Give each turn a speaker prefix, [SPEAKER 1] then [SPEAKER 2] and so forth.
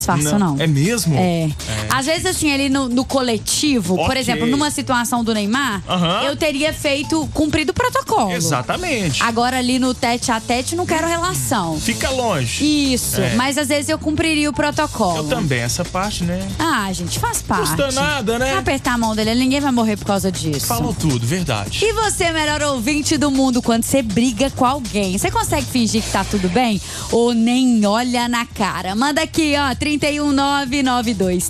[SPEAKER 1] Disfarço não.
[SPEAKER 2] É mesmo?
[SPEAKER 1] Às vezes, assim, ali no coletivo, por exemplo, numa situação do Neymar, eu teria cumprido o protocolo.
[SPEAKER 2] Exatamente.
[SPEAKER 1] Agora, ali no tete-a-tete, não quero relação.
[SPEAKER 2] Fica longe.
[SPEAKER 1] Isso, mas às vezes eu cumpriria o protocolo.
[SPEAKER 2] Eu também, essa parte, né?
[SPEAKER 1] Gente, faz parte.
[SPEAKER 2] Custa nada, né?
[SPEAKER 1] Apertar a mão dele, ninguém vai morrer por causa disso.
[SPEAKER 2] Falou tudo, verdade.
[SPEAKER 1] E você, melhor ouvinte do mundo, quando você briga com alguém, você consegue fingir que tá tudo bem? Ou nem olha na cara? Manda aqui, ó, 31992